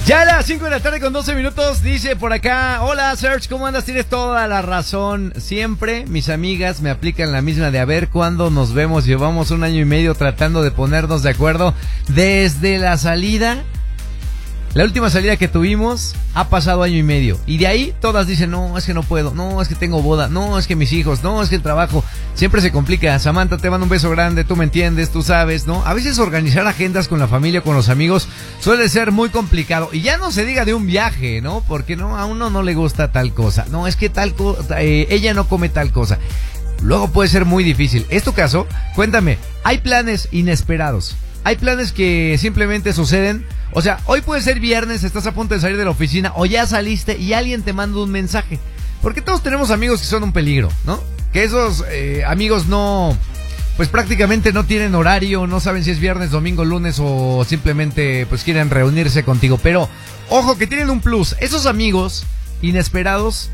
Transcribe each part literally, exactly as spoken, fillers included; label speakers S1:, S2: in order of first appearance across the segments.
S1: Ya a las cinco de la tarde con doce minutos, dice por acá, hola Serge, ¿cómo andas? Tienes toda la razón. Siempre mis amigas me aplican la misma de a ver cuándo nos vemos. Llevamos un año y medio tratando de ponernos de acuerdo. Desde la salida, la última salida que tuvimos, ha pasado año y medio. Y de ahí todas dicen, no, es que no puedo, no, es que tengo boda, no, es que mis hijos, no, es que el trabajo. Siempre se complica. Samantha, te mando un beso grande, tú me entiendes, tú sabes, ¿no? A veces organizar agendas con la familia, con los amigos, suele ser muy complicado. Y ya no se diga de un viaje, ¿no? Porque no, a uno no le gusta tal cosa. No, es que tal cosa, eh, ella no come tal cosa. Luego puede ser muy difícil. ¿Es tu caso? Cuéntame, ¿hay planes inesperados? ¿Hay planes que simplemente suceden? O sea, hoy puede ser viernes, estás a punto de salir de la oficina o ya saliste y alguien te manda un mensaje. Porque todos tenemos amigos que son un peligro, ¿no? Que esos eh, amigos no, pues prácticamente no tienen horario, no saben si es viernes, domingo, lunes o simplemente pues quieren reunirse contigo. Pero, ojo, que tienen un plus. Esos amigos inesperados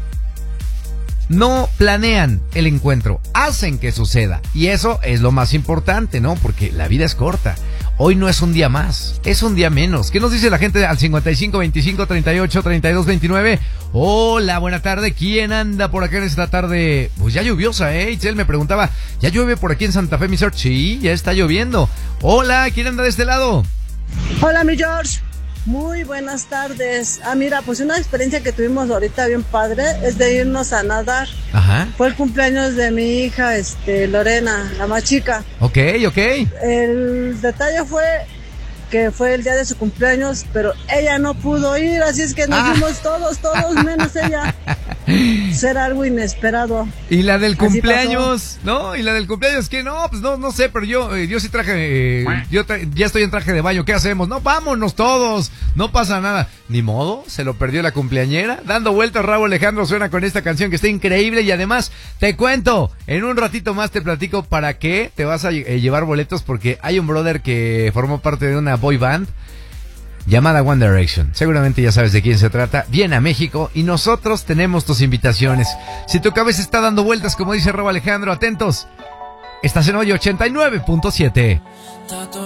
S1: no planean el encuentro, hacen que suceda. Y eso es lo más importante, ¿no? Porque la vida es corta. Hoy no es un día más, es un día menos. ¿Qué nos dice la gente al cincuenta y cinco, veinticinco, treinta y ocho, treinta y dos, veintinueve? Hola, buena tarde. ¿Quién anda por acá en esta tarde? Pues ya lluviosa, ¿eh? Itzel me preguntaba, ¿ya llueve por aquí en Santa Fe, mi George? Sí, ya está lloviendo. Hola, ¿quién anda de este lado?
S2: Hola, mi George. Muy buenas tardes. Ah, mira, pues una experiencia que tuvimos ahorita bien padre es de irnos a nadar.
S1: Ajá.
S2: Fue el cumpleaños de mi hija, este, Lorena, la más chica.
S1: Ok, ok.
S2: El detalle fue que fue el día de su cumpleaños, pero ella no pudo ir, así es que nos
S1: ah.
S2: fuimos todos, todos menos ella. Será algo inesperado.
S1: Y la del cumpleaños, ¿no? Y la del cumpleaños, ¿qué? No, pues no, no sé, pero yo, eh, yo sí traje, eh, yo tra- ya estoy en traje de baño, ¿qué hacemos? No, vámonos todos, no pasa nada. Ni modo, se lo perdió la cumpleañera. Dando vueltas, Raúl Alejandro suena con esta canción que está increíble y además, te cuento, en un ratito más te platico para qué te vas a eh, llevar boletos porque hay un brother que formó parte de una boy band llamada One Direction. Seguramente ya sabes de quién se trata. Viene a México y nosotros tenemos tus invitaciones. Si tu cabeza está dando vueltas, como dice Raúl Alejandro, atentos. Estás en Hoy ochenta y nueve punto siete.